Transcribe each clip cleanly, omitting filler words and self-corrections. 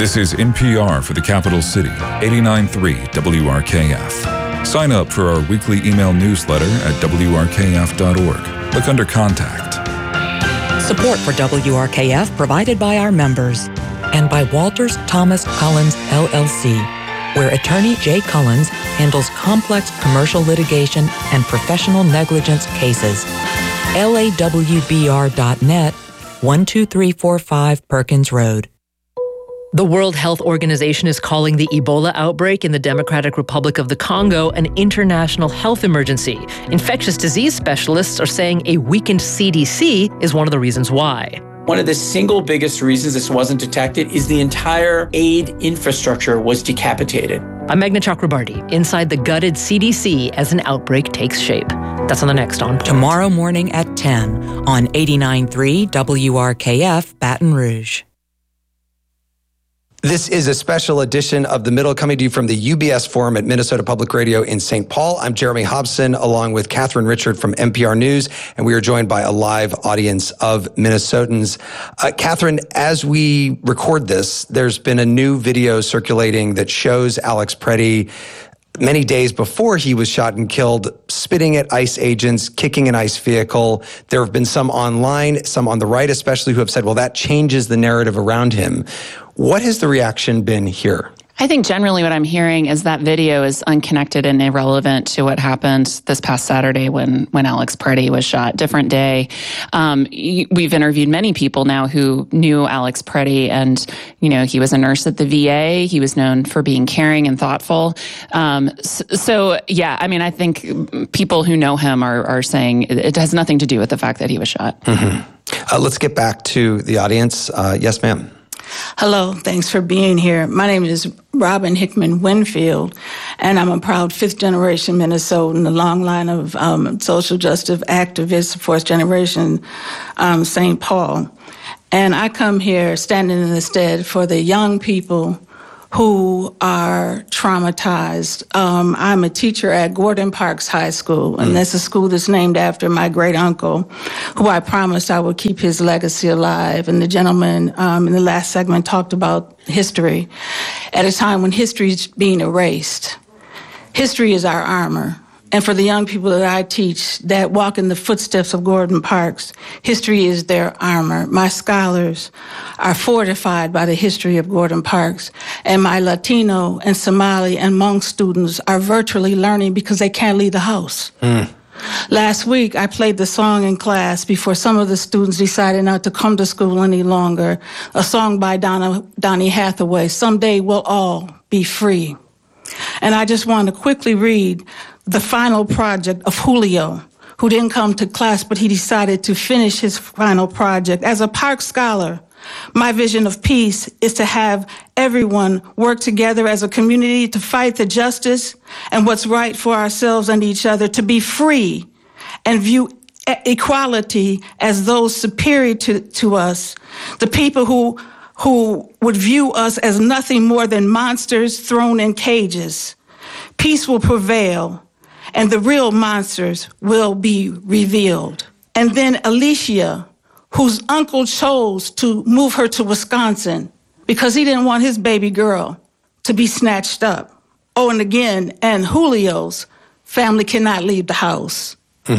This is NPR for the capital city, 89.3 WRKF. Sign up for our weekly email newsletter at WRKF.org. Look under Contact. Support for WRKF provided by our members and by Walters Thomas Collins, LLC, where attorney Jay Collins handles complex commercial litigation and professional negligence cases. LAWBR.net, 12345 Perkins Road. The World Health Organization is calling the Ebola outbreak in the Democratic Republic of the Congo an international health emergency. Infectious disease specialists are saying a weakened CDC is one of the reasons why. One of the single biggest reasons this wasn't detected is the entire aid infrastructure was decapitated. I'm Meghna Chakrabarti, inside the gutted CDC as an outbreak takes shape. That's on the next On Point. Tomorrow morning at 10 on 89.3 WRKF Baton Rouge. This is a special edition of The Middle coming to you from the UBS Forum at Minnesota Public Radio in St. Paul. I'm Jeremy Hobson, along with Catherine Richard from NPR News, and we are joined by a live audience of Minnesotans. Catherine, as we record this, there's been a new video circulating that shows Alex Preddy many days before he was shot and killed, spitting at ICE agents, kicking an ICE vehicle. There have been some online, some on the right especially, who have said, well, that changes the narrative around him. What has the reaction been here? I think generally what I'm hearing is that video is unconnected and irrelevant to what happened this past Saturday when Alex Preddy was shot. Different day. We've interviewed many people now who knew Alex Preddy, and, you know, he was a nurse at the VA. He was known for being caring and thoughtful. So, yeah, I mean, I think people who know him are saying it has nothing to do with the fact that he was shot. Mm-hmm. Let's get back to the audience. Yes, ma'am. Hello, thanks for being here. My name is Robin Hickman Winfield, and I'm a proud fifth-generation Minnesotan, a long line of social justice activists, fourth-generation St. Paul. And I come here standing in the stead for the young people who are traumatized. I'm a teacher at Gordon Parks High School, and that's a school that's named after my great-uncle, who I promised I would keep his legacy alive. And the gentleman in the last segment talked about history at a time when history is being erased. History is our armor. And for the young people that I teach that walk in the footsteps of Gordon Parks, history is their armor. My scholars are fortified by the history of Gordon Parks, and my Latino and Somali and Hmong students are virtually learning because they can't leave the house. Last week, I played the song in class before some of the students decided not to come to school any longer, a song by Donny Hathaway, "Someday We'll All Be Free." And I just want to quickly read the final project of Julio, who didn't come to class, but he decided to finish his final project. As a Parks scholar, my vision of peace is to have everyone work together as a community to fight the justice and what's right for ourselves and each other, to be free and view equality as those superior to us, the people who would view us as nothing more than monsters thrown in cages. Peace will prevail, and the real monsters will be revealed. And then Alicia, whose uncle chose to move her to Wisconsin because he didn't want his baby girl to be snatched up. Oh, and again, and Julio's family cannot leave the house.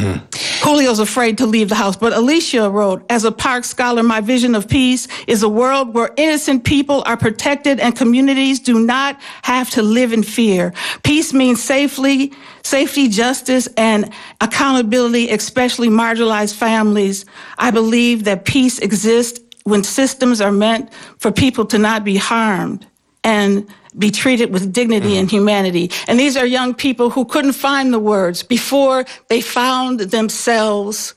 Julio's afraid to leave the house, but Alicia wrote, as a Parks scholar, my vision of peace is a world where innocent people are protected and communities do not have to live in fear. Peace means safety, justice, and accountability, especially marginalized families. I believe that peace exists when systems are meant for people to not be harmed and be treated with dignity and humanity. And these are young people who couldn't find the words before they found themselves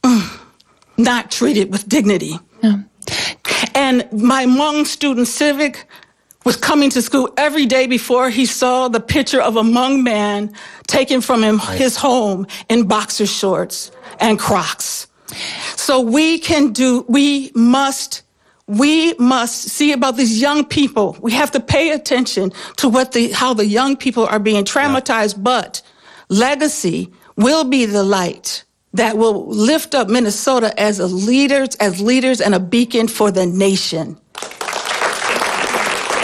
not treated with dignity. Yeah. And my Hmong student, Civic, was coming to school every day before he saw the picture of a Hmong man taken from him, his home, in boxer shorts and Crocs. So we must see about these young people. We have to pay attention to how the young people are being traumatized, but legacy will be the light that will lift up Minnesota as leaders and a beacon for the nation.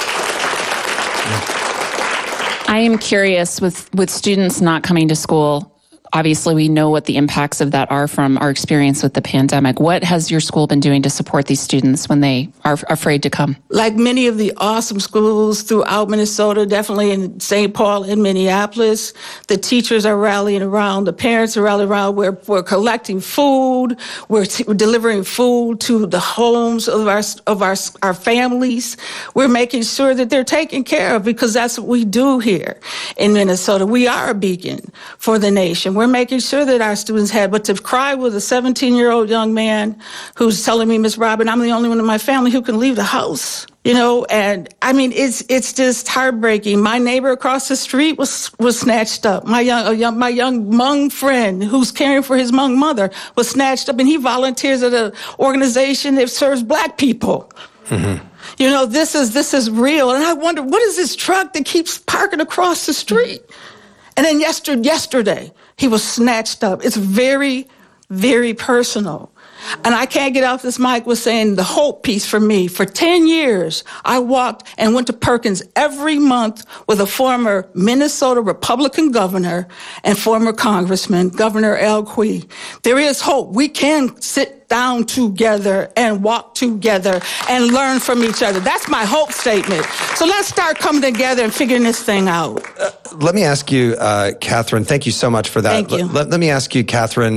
I am curious with students not coming to school. Obviously, we know what the impacts of that are from our experience with the pandemic. What has your school been doing to support these students when they are afraid to come? Like many of the awesome schools throughout Minnesota, definitely in St. Paul and Minneapolis, the teachers are rallying around, the parents are rallying around. We're collecting food, we're delivering food to the homes of our families. We're making sure that they're taken care of, because that's what we do here in Minnesota. We are a beacon for the nation. We're making sure that our students have, but to cry with a 17-year-old young man who's telling me, Miss Robin, I'm the only one in my family who can leave the house, and I mean, it's just heartbreaking. My neighbor across the street was snatched up. My young Hmong friend who's caring for his Hmong mother was snatched up, and he volunteers at an organization that serves Black people. Mm-hmm. This is real. And I wonder, what is this truck that keeps parking across the street? And then yesterday, he was snatched up. It's very, very personal. And I can't get off this mic with saying the hope piece for me. For 10 years, I walked and went to Perkins every month with a former Minnesota Republican governor and former Congressman, Governor Al Quie. There is hope. We can sit down together and walk together and learn from each other. That's my hope statement. So let's start coming together and figuring this thing out. Let me ask you, Catherine, thank you so much for that. Thank you. Let me ask you, Catherine,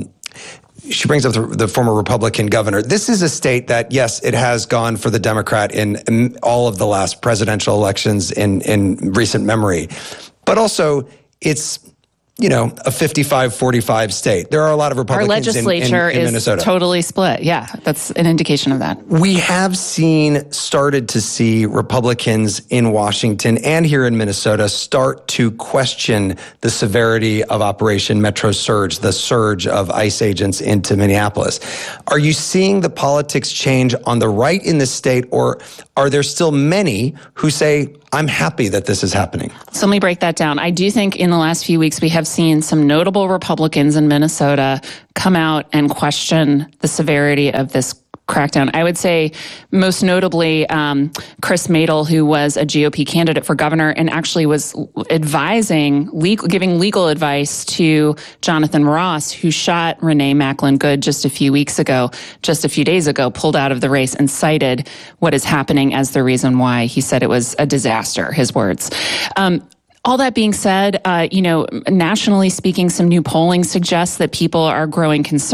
she brings up the former Republican governor. This is a state that, yes, it has gone for the Democrat in all of the last presidential elections in recent memory. But also, it's, a 55-45 state. There are a lot of Republicans in Minnesota. Our legislature is totally split. Yeah, that's an indication of that. We have started to see Republicans in Washington and here in Minnesota start to question the severity of Operation Metro Surge, the surge of ICE agents into Minneapolis. Are you seeing the politics change on the right in the state, or are there still many who say, I'm happy that this is happening? So let me break that down. I do think in the last few weeks, we have seen some notable Republicans in Minnesota come out and question the severity of this crackdown. I would say most notably Chris Madel, who was a GOP candidate for governor and actually was giving legal advice to Jonathan Ross, who shot Renee Macklin Good just a few days ago, pulled out of the race and cited what is happening as the reason why. He said it was a disaster, his words. All that being said, nationally speaking, some new polling suggests that people are growing concerned